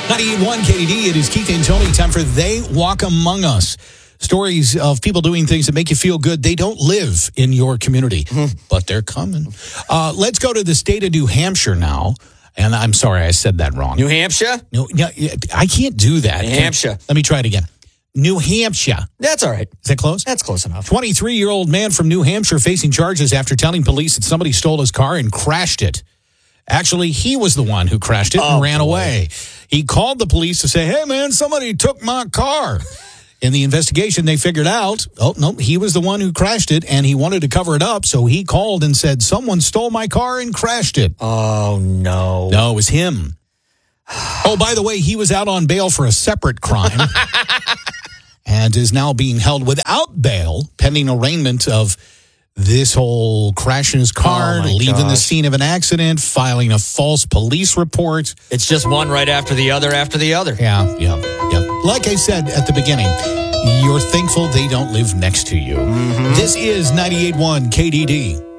98.1 KDD, it is Keith and Tony. Time for They Walk Among Us. Stories of people doing things that make you feel good. They don't live in your community, but they're coming. Let's go to the state of New Hampshire now. And I'm sorry, I said that wrong. New Hampshire? No, I can't do that. New Hampshire. Let me try it again. New Hampshire. That's all right. Is that close? That's close enough. 23-year-old man from New Hampshire facing charges after telling police that somebody stole his car and crashed it. Actually, he was the one who crashed it and ran away. He called the police to say, hey, man, somebody took my car. In the investigation, they figured out, he was the one who crashed it, and he wanted to cover it up, so he called and said, someone stole my car and crashed it. Oh, no. No, it was him. Oh, by the way, he was out on bail for a separate crime and is now being held without bail, pending arraignment of this whole crashing his car, leaving the scene of an accident, filing a false police report. It's just one right after the other after the other. Yeah. Like I said at the beginning, you're thankful they don't live next to you. This is 98.1 KDD.